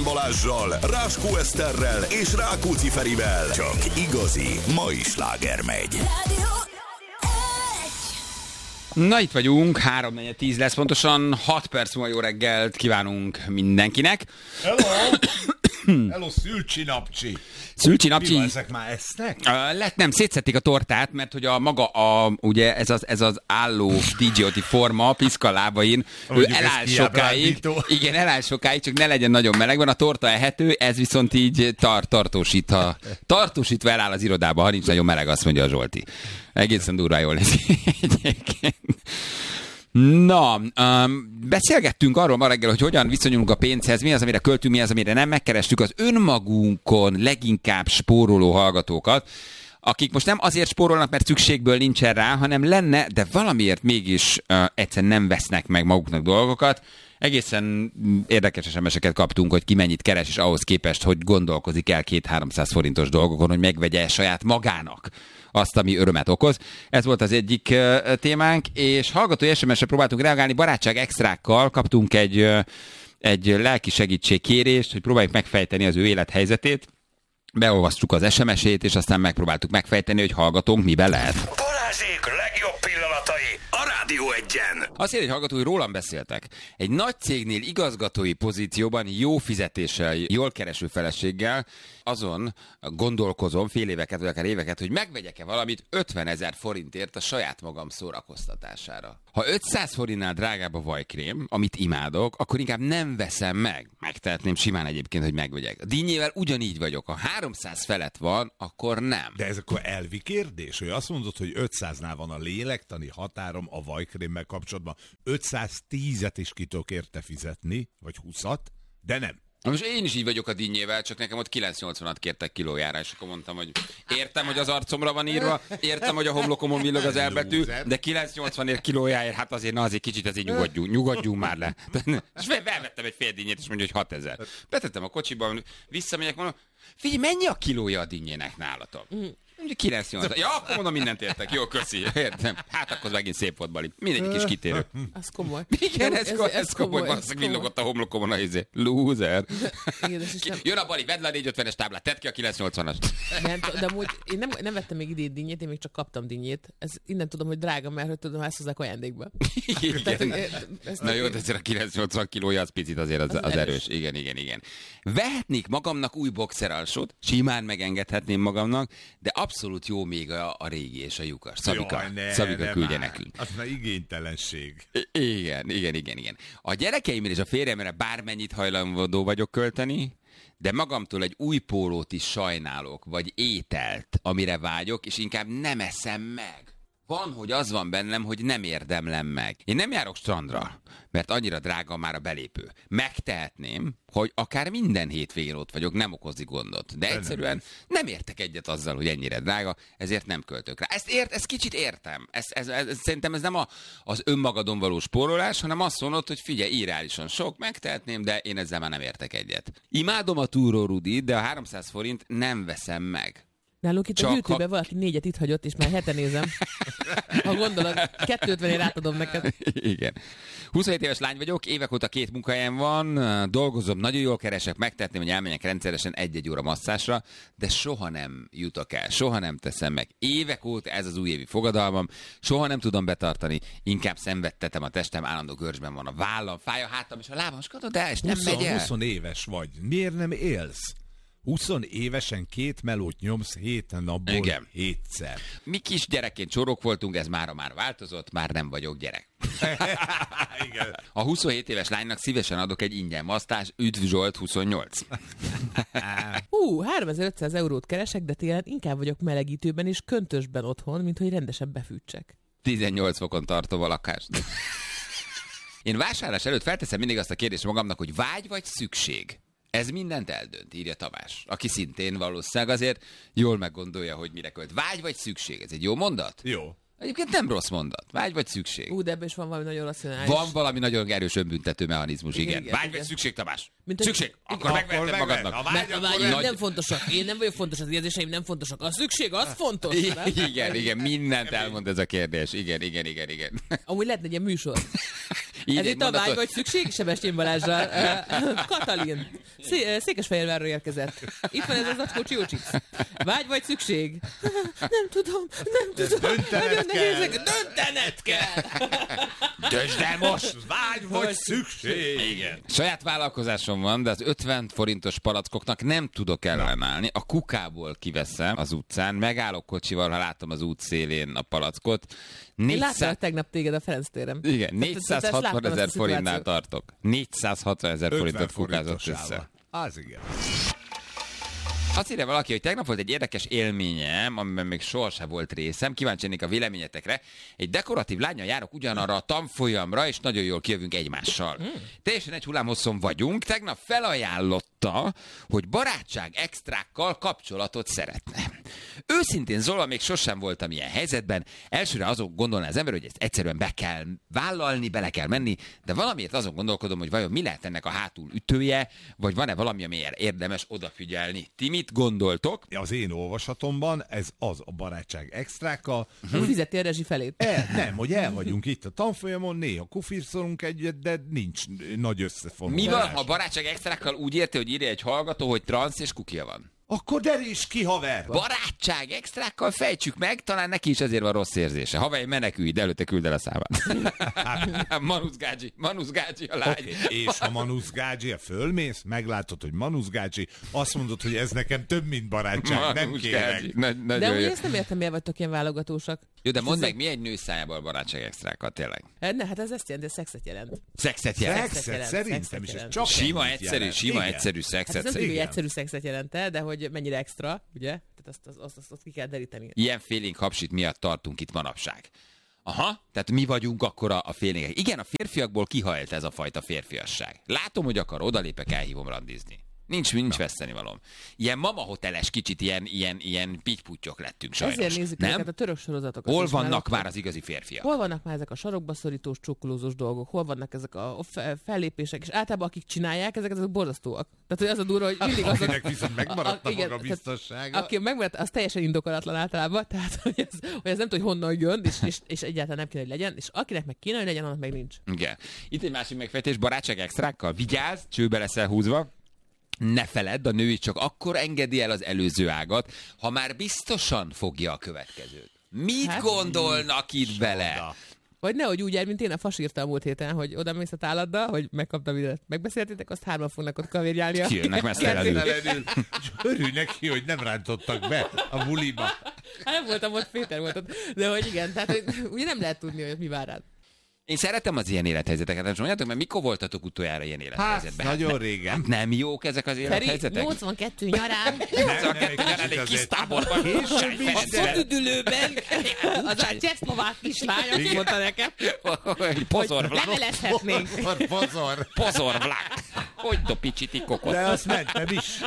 Balázssal, Ráskó Eszterrel és Rákóczi Ferivel. Csak igazi mai sláger megy. Na, itt vagyunk, 3:10 lesz pontosan, 6 perc múlva jó reggelt kívánunk mindenkinek. Hello, szülcsi-napcsi. Szülcsi-napcsi. Mi van, ezek már esznek? Nem, szétszették a tortát, mert hogy ugye ez az álló DJ-oti forma, piszka lábain, ő eláll sokáig. Igen, eláll sokáig, csak ne legyen nagyon meleg, van a torta ehető, ez viszont így tartósítva eláll az irodába, ha nincs nagyon meleg, azt mondja a Zsolti. Egészen durván jól lesz egyébként. Na, beszélgettünk arról ma reggel, hogy hogyan viszonyulunk a pénzhez, mi az, amire költünk, mi az, amire nem. Megkerestük az önmagunkon leginkább spóroló hallgatókat, akik most nem azért spórolnak, mert szükségből nincsen rá, hanem lenne, de valamiért mégis egyszerűen nem vesznek meg maguknak dolgokat. Egészen érdekes SMS-eket kaptunk, hogy ki mennyit keres, és ahhoz képest, hogy gondolkozik el 200-300 forintos dolgokon, hogy megvegye saját magának azt, ami örömet okoz. Ez volt az egyik témánk, és hallgatói SMS-re próbáltunk reagálni, barátság extrákkal kaptunk egy lelki segítségkérést, hogy próbáljuk megfejteni az ő élethelyzetét. Beolvasztjuk az SMS-ét, és aztán megpróbáltuk megfejteni, hogy hallgatónk miben lehet. Balázsék legjobb pillanatai a Rádió Egyen. Azt írja, hogy hallgatói, rólam beszéltek. Egy nagy cégnél igazgatói pozícióban jó fizetéssel, jól kereső feleséggel azon gondolkozom fél éveket, vagy akár éveket, hogy megvegyek-e valamit 50 000 forintért a saját magam szórakoztatására. Ha 500 forintnál drágább a vajkrém, amit imádok, akkor inkább nem veszem meg. Megtehetném simán egyébként, hogy megvegyek. A dinnyével ugyanígy vagyok. Ha 300 felett van, akkor nem. De ez akkor elvi kérdés, hogy azt mondod, hogy 500-nál van a lélektani határom a vajkrémmel kapcsolatban. 510-et is ki tudok érte fizetni, vagy 20-at, de nem. Most én is így vagyok a dinnyével, csak nekem ott 980-at kértek kilójára, és akkor mondtam, hogy értem, hogy az arcomra van írva, értem, hogy a homlokomon villog az elbetű, de 980-ért kilójáért, hát azért kicsit azért nyugodjunk már le. És felvettem egy fél dinnyét, és mondja, hogy 6000. Betettem a kocsiba, visszamegyek, mondom, figyelj, mennyi a kilója a dinnyének nálatok? 980. Ja, akkor mondom, mindent értek. Jó, köszi. Értem. Hát akkor megint szép volt, Bali. Mindegyik is kitérő. Az komoly. Igen, ez komoly. Valószínűleg villogott a homlokomon a Loser. Jön a Bali, vedd le a 450-es táblát, tedd ki a 980-as. De amúgy én nem vettem még idén dinnyét, én még csak kaptam dinnyét. Ez innen tudom, hogy drága, mert hogy tudom, ezt hozzák ajándékba. Na jó, de a 980 kilója az picit azért az erős. Igen. Vehetnék magamnak új boxeralsót, simán megengedhetném magamnak, de abszolút jó még a régi és a lyukas. Szabika küldje nekünk. Az már igénytelenség. Igen. A gyerekeimre és a férjemre bármennyit hajlandó vagyok költeni, de magamtól egy új pólót is sajnálok, vagy ételt, amire vágyok, és inkább nem eszem meg. Van, hogy az van bennem, hogy nem érdemlem meg. Én nem járok strandra, mert annyira drága már a belépő. Megtehetném, hogy akár minden hétvégén ott vagyok, nem okozik gondot. De egyszerűen nem értek egyet azzal, hogy ennyire drága, ezért nem költök rá. Ezt kicsit értem. Szerintem ez nem az önmagadon való spórolás, hanem azt mondod, hogy figyelj, irreálisan sok, megtehetném, de én ezzel már nem értek egyet. Imádom a túró Rudi, de a 300 forint nem veszem meg. Nálunk itt a gyűjtőben valaki 4-et itt hagyott, és már hete nézem. Ha gondolod, 250-ért átadom neked. Igen. 27 éves lány vagyok, évek óta 2 munkahelyem van, dolgozom, nagyon jól keresek, megtehetném, hogy elmenjek rendszeresen 1-1 óra masszásra, de soha nem jutok el, soha nem teszem meg. Évek óta ez az újévi fogadalmam, soha nem tudom betartani, inkább szenvedtetem a testem, állandó görcsben van a vállam, fáj a hátam és a lábam, és gondolod el, és nem megy el. 20 éves vagy, miért nem élsz? 20 évesen 2 melót nyomsz 7 napból. Igen. 7-szer. Mi kis gyerekként csorok voltunk, ez már változott, már nem vagyok gyerek. Igen. A 27 éves lánynak szívesen adok egy ingyen masztás, üdv Zsolt 28. 3500 eurót keresek, de télen inkább vagyok melegítőben és köntösben otthon, mint hogy rendesen befűtsek. 18 fokon tartom a lakást. Én vásárlás előtt felteszem mindig azt a kérdést magamnak, hogy vágy vagy szükség? Ez mindent eldönt, írja Tamás, aki szintén valószínűleg azért jól meggondolja, hogy mire költ. Vágy vagy szükség? Ez egy jó mondat? Jó. Egyébként nem rossz mondat. Vágy vagy szükség? De ebben is van valami nagyon racionális. Van valami nagyon erős önbüntető mechanizmus, igen. Vágy vagy szükség, Tamás? Szükség? Akkor megvettem magadnak. A vágyaim nem fontosak. Én nem vagyok fontos, az érzéseim nem fontosak. A szükség az fontos. Igen, mindent elmond ez a kérdés. Igen. Amúgy lehetne egy ilyen műsor. Ez itt a vágy vagy szükség, Sebestyén Balázsral. Katalin, Székesfehérvárról érkezett. Itt van ez az acskó Csiócsics. Vágy vagy szükség? Nem tudom. Döntened kell. Döntsd el most! Vágy vagy szükség! Igen. Saját vállalkozásom van, de az 50 forintos palackoknak nem tudok ellenállni. A kukából kiveszem az utcán, megállok kocsival, ha látom az út szélén a palackot. Én láttam tegnap téged a Ferenc téren. Igen, 460 000 forintnál tartok. 460 000 forintot kukázott össze. Az igen. Azt írja valaki, hogy tegnap volt egy érdekes élményem, amiben még sohasem volt részem. Kíváncsi lennék a véleményetekre. Egy dekoratív lánnyal járok ugyanarra a tanfolyamra, és nagyon jól kijövünk egymással. Teljesen egy hullámhosszon vagyunk. Tegnap felajánlotta, hogy barátság extrákkal kapcsolatot szeretne. Őszintén szólva még sosem voltam ilyen helyzetben. Elsőre azon gondolná az ember, hogy ezt egyszerűen be kell vállalni, bele kell menni, de valamiért azon gondolkodom, hogy vajon mi lehet ennek a hátul ütője, vagy van-e valami, amiért érdemes odafigyelni. Ti mit gondoltok? Az én olvasatomban ez az a barátság extrákkal. Fizeti a rezsi felét. Nem, hogy el vagyunk itt a tanfolyamon, néha kufirszolunk egyet, de nincs nagy összefonulás. Mi van, ha a barátság extrákkal úgy érti, hogy írja egy hallgató, hogy transz és kukia van? Akkor deríts ki, haver! Barátság extrákkal fejtsük meg, talán neki is ezért van rossz érzése. Haver, menekülj, de előtte küld el a számát. Manusz Gácsi a lány. Okay. És ha Manusz Gácsi fölmész, meglátod, hogy Manusz Gácsi, azt mondod, hogy ez nekem több, mint barátság, nem kérek. De úgy ezt nem értem, miért vagytok ilyen válogatósak. Jó, de mondd meg, mi egy nő szájából barátság extrákkal, tényleg? Ne, hát ez ezt jelenti, szexet jelent. Szexet jelent? Szexet szerintem is, ez csak sima, egyszerű szexet. Hát ez nem tudja, hogy egyszerű szexet jelent, de hogy mennyire extra, ugye? Tehát azt ki kell deríteni. Ilyen félénk hapsit miatt tartunk itt manapság. Aha, tehát mi vagyunk akkor a félénkek. Igen, a férfiakból kihajlt ez a fajta férfiasság. Látom, hogy akar, odalépek, elhívom randizni. Nincs vesztenivalóm. Ilyen mama hoteles kicsit, ilyen pittyputtyok lettünk sajnos. Ezért nézzük ezeket a török sorozatokat. Hol vannak már az igazi férfiak? Hol vannak már ezek a sarokba szorítós, csukkolózós dolgok? Hol vannak ezek a fellépések? És általában akik csinálják, ezek borzasztóak. Tehát, hogy az a durva, hogy mindig azok... Akinek viszont megmaradt a maga biztossága. Aki megmaradt, az teljesen indokolatlan általában. Tehát, hogy ez nem tudja, hogy honnan jön, és egyáltalán nem kéne, hogy legyen. És akinek meg kéne, hogy legyen, annak meg nincs. Igen. Itt egy másik megfejtés, barátság extrákkal. Vigyázz, csőbe leszel húzva. Ne feledd, a nő is csak akkor engedi el az előző ágat, ha már biztosan fogja a következőt. Mit gondolnak itt bele? Vagy nehogy úgy jár, mint én a fas írta a múlt héten, hogy oda mész a táladdal, hogy megkaptam videót. Megbeszéltétek, azt 3 fognak ott kavérjálni. Kijönnek mesztelenül. Örülj neki, hogy nem rántottak be a buliba. Hát nem voltam ott, Péter volt ott. De hogy igen, tehát hogy ugye nem lehet tudni, hogy mi vár rád. Én szeretem az ilyen élethelyzeteket, nem mondjátok, mert mikor voltatok utoljára ilyen élethelyzetben? Nagyon régen. Nem jók ezek az élethelyzetek? 82 nyarán. 82 nyarán egy kis táborban. A szotüdülőben az a csehszlovák kislány, azt mondta nekem, Pozor vlak. levelezhetnénk. Pozor vlak. Hogy dopicsitik kokot. De azt mentem is.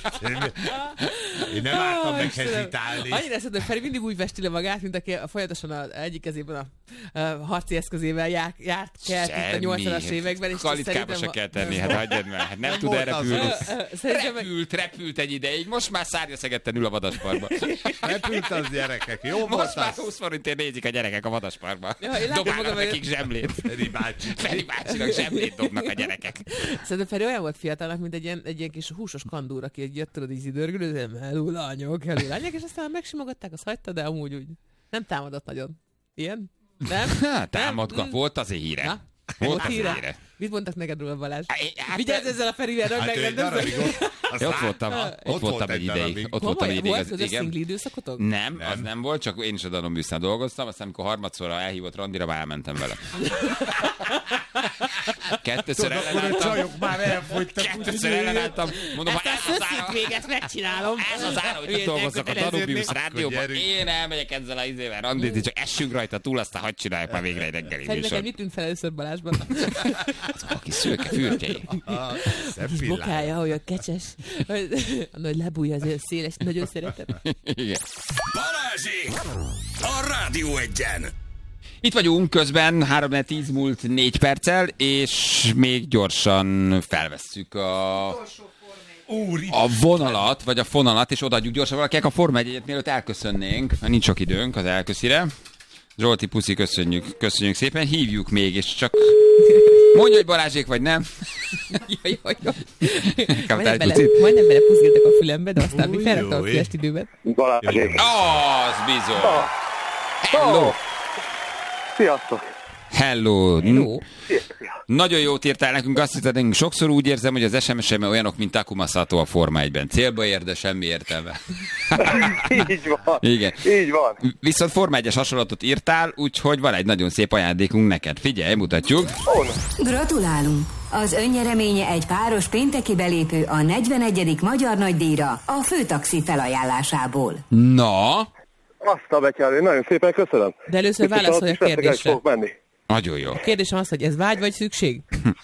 Én nem álltam meg hezitálni. Annyira szeretem, hogy Feri mindig úgy vesti le magát, mint aki folyamatosan az egyik kezében a harci eszközével járt itt a 80-as években. Kalitkába se kell tenni, hát hagyjad meg. Hát nem tud repülni. Repült egy ideig, most már szárnyaszegetten ül a vadasparkban. Repült az gyerekek, jó volt most már 20 forintért nézik a gyerekek a vadasparkban. Dobálnak nekik zsemlét. Feri bácsinak zsemlét dobnak a gyerekek. Szerintem Feri olyan volt fiatalnak, mint egy ilyen kis húsos kandúr, aki jött tudod így idörgülő, hello lányok, és aztán megsimogatták, azt hagyta, de amúgy úgy nem támadott nagyon. Ilyen? Nem? Támadgat, volt azért híre. Volt híre. Mit mondtak neked róla, Balázs? Vigyázz ezzel a Ferivel, hogy megrendezem. Ott voltam egy ideig. Volt az szingli időszakotok? Nem, az nem volt, csak én is a Danubiusznál dolgoztam, aztán amikor harmadszorra elhívott randira, már elmentem vele. Kettőször ellenálltam. Mondom, ha ez az ára... még ezt megcsinálom. Ez az ára, hogy dolgozzak a Danubius rádióban. Én elmegyek ezzel az izével randizni, csak essünk rajta túl, aztán hadd csinálják már végre egy reggeli műsor. Neked mit tűnt fel először Balázsban? Azok a kis szőke fürtjei. Kis bokája, olyan kecses. A nagy lábúja azért széles, nagyon szeretem. Igen. Balázsék! A Rádió Egyen! Itt vagyunk közben, 3-10 múlt 4 perccel, és még gyorsan felvesszük a vonalat, vagy a fonalat, és odaadjuk gyorsan valakinek a Forma 1-et, mielőtt elköszönnénk. Nincs sok időnk az elköszire. Zsolti, puszi, köszönjük szépen. Hívjuk még, és csak mondja, hogy Balázsék vagy nem. Jaj. Majdnem belepuszgáltak a fülembe, de aztán mi felraktam a füles időben. Balázsék. Az bizony. Hello. Sziasztok. Hello. Szia. Nagyon jót írtál nekünk, azt hiszem, sokszor úgy érzem, hogy az SMS-em olyanok, mint Takuma Sato a Forma 1-ben. Célba ér, de semmi értelme. Így van. Igen. Így van. Viszont Forma 1-es hasonlatot írtál, úgyhogy van egy nagyon szép ajándékunk neked. Figyelj, mutatjuk. Gratulálunk! Az önnyereménye egy páros pénteki belépő a 41. Magyar Nagydíjra a Főtaxi felajánlásából. Na? Azt a betyárő, nagyon szépen köszönöm. De először válaszolj a kérdésre. Nagyon jó. A kérdésem az, hogy ez vágy vagy szükség?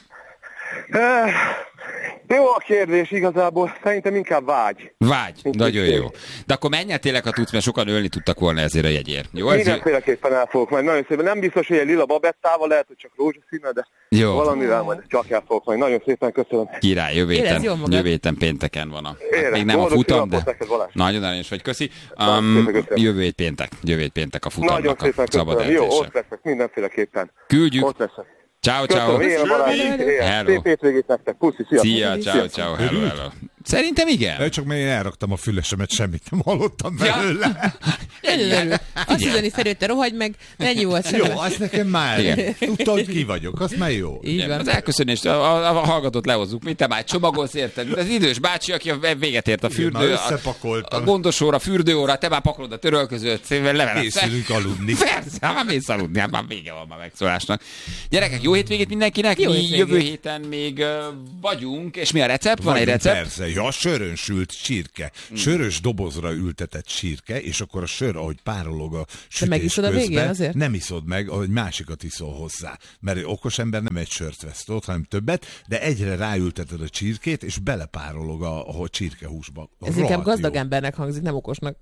Jó a kérdés igazából, szerintem inkább vágy. Vágy, nagyon jó. De akkor menj el tényleg, ha tudsz, mert sokan ölni tudtak volna ezért a jegyért. Jó? Mindenféleképpen el fogok majd, nagyon szépen. Nem biztos, hogy egy lila babettával, lehet, hogy csak rózsaszínnel, de jó. Valamivel majd csak el fogok majd. Nagyon szépen köszönöm. Király, jövő héten pénteken van a... még nem a futam, de nagyon aranyos vagy, köszi. Jövő hét péntek a futamnak a szabad edzése. Jó, ott leszek mindenféleképpen. Küldjük. Ott leszek. Ciao. Szép hétvégét nektek. Puszi, sziasztok. Ciao. Hello. Szerintem igen. Csak mert én elraktam a fülesemet, semmit nem hallottam belőle. Azt üzeni Feri, te rohagy meg, ennyi volt sem. Jó, azt nekem már. Tudta, hogy ki vagyok, az már jó. Így van. Az elköszönést, a hallgatót lehozzuk, mint te már csomagolsz, érted? Az idős bácsi, aki véget ért a fürdő, a gondosóra, fürdőóra, te már pakolod a törölközőt, készülünk aludni. Persze, már mész aludni, már vége van a megszólásnak. Gyerekek, jó hétvégét mindenkinek, jó mi hétvégét. Jövő héten még vagyunk, és mi a recept? Van egy recept? Persze, ja, sörön sült csirke. Sörös dobozra ültetett csirke, és akkor a sör, ahogy párolog a sütés közben, nem iszod meg, ahogy másikat iszol hozzá. Mert okos ember nem egy sört vesz ott, hanem többet, de egyre ráülteted a csirkét, és belepárolog a csirkehúsba. Ez inkább gazdag embernek hangzik, nem okosnak.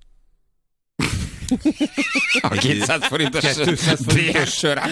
A 200 forintos sör.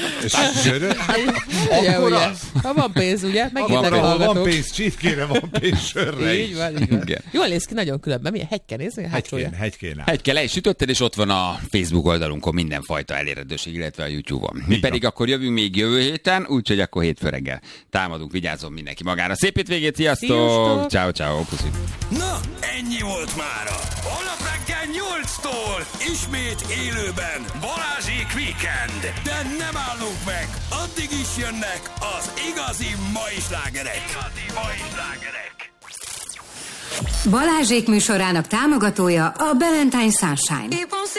Ugye. Ha van pénz, ugye? Megírnak a hallgatók. Van pénz csirkére, van pénz sörre. Így van. Jól néz ki nagyon különben. Milyen hegyke nézni? Hegyke le is sütötted, és ott van a Facebook oldalunkon mindenfajta elérhetőség, illetve a YouTube-on. Mi pedig akkor jövünk még jövő héten, úgyhogy akkor hétfő reggel támadunk, vigyázzon mindenki magára. Szép hétvégét, sziasztok! Ciao, puszi. Na, ennyi volt mára. Holnap reggel 8-tól ismét élőben Balázsék Weekend. De nem állunk meg, addig is jönnek az igazi mai slágerek. Balázsék műsorának támogatója a Valentine Sunshine.